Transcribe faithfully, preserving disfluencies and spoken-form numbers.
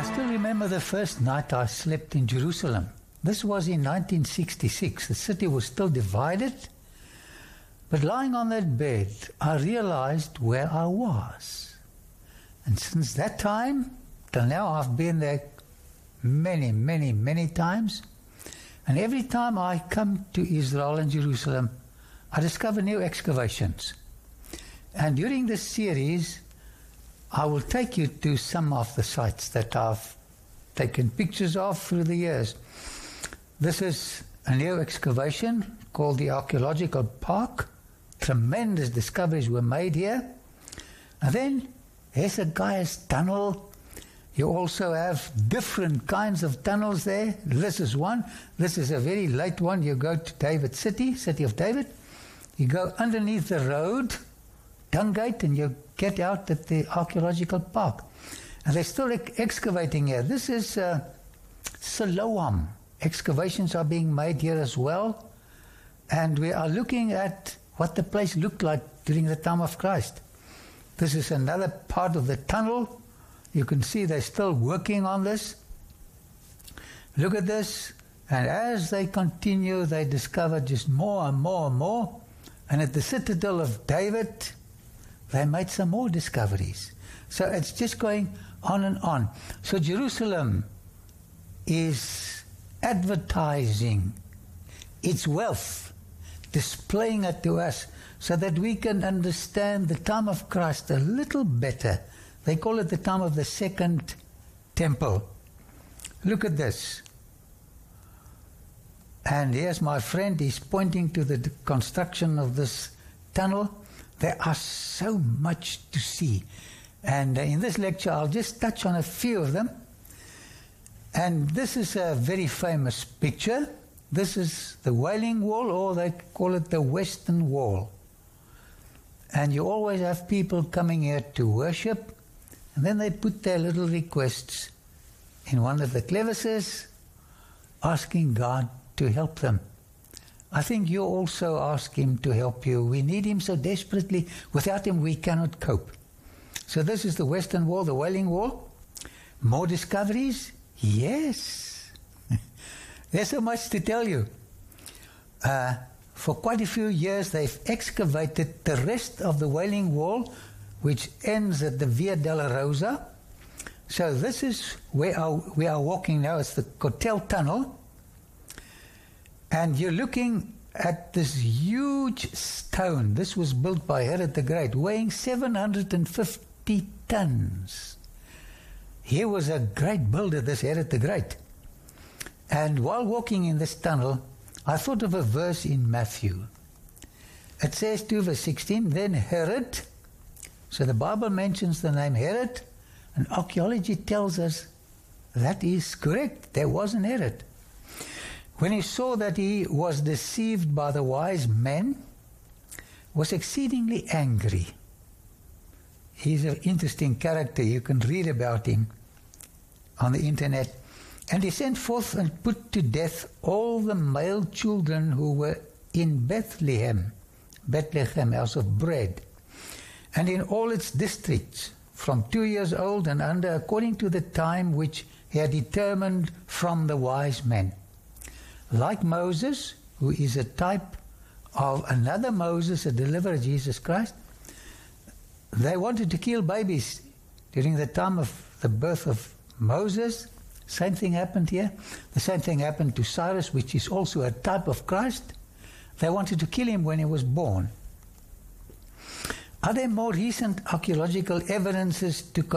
I still remember the first night I slept in Jerusalem. This was in nineteen sixty-six. The city was still divided. But lying on that bed, I realized where I was. And since that time till now, I've been there many, many, many times. And every time I come to Israel and Jerusalem, I discover new excavations. And during this series, I will take you to some of the sites that I've taken pictures of through the years. This is a new excavation called the Archaeological Park. Tremendous discoveries were made here. And then there's a Gaius Tunnel. You also have different kinds of tunnels there. This is one. This is a very late one. You go to David City, City of David. You go underneath the road, Dungate, and you get out at the Archaeological Park. And they're still ex- excavating here. This is uh, Siloam. Excavations are being made here as well. And we are looking at what the place looked like during the time of Christ. This is another part of the tunnel. You can see they're still working on this. Look at this. And as they continue, they discover just more and more and more. And at the Citadel of David, they made some more discoveries. So it's just going on and on. So Jerusalem is advertising its wealth, displaying it to us so that we can understand the time of Christ a little better. They call it the time of the Second Temple. Look at this. And here's my friend, he's pointing to the construction of this tunnel. There are so much to see. And in this lecture, I'll just touch on a few of them. And this is a very famous picture. This is the Wailing Wall, or they call it the Western Wall. And you always have people coming here to worship, and then they put their little requests in one of the crevices, asking God to help them. I think you also ask Him to help you. We need Him so desperately. Without Him, we cannot cope. So this is the Western Wall, the Wailing Wall. More discoveries? Yes. There's so much to tell you. Uh, for quite a few years, they've excavated the rest of the Wailing Wall, which ends at the Via della Rosa. So this is where our, we are walking now. It's the Kotel Tunnel. And you're looking at this huge stone. This was built by Herod the Great, weighing seven hundred fifty tons. He was a great builder, this Herod the Great. And while walking in this tunnel, I thought of a verse in Matthew. It says to verse sixteen, then Herod, so the Bible mentions the name Herod, and archaeology tells us that is correct. There was an Herod. When he saw that he was deceived by the wise men, was exceedingly angry. He's an interesting character. You can read about him on the internet. And he sent forth and put to death all the male children who were in Bethlehem, Bethlehem, house of bread, and in all its districts, from two years old and under, according to the time which he had determined from the wise men. Like Moses, who is a type of another Moses, a deliverer, Jesus Christ, they wanted to kill babies during the time of the birth of Moses. Same thing happened here. The same thing happened to Cyrus, which is also a type of Christ. They wanted to kill him when he was born. Are there more recent archaeological evidences to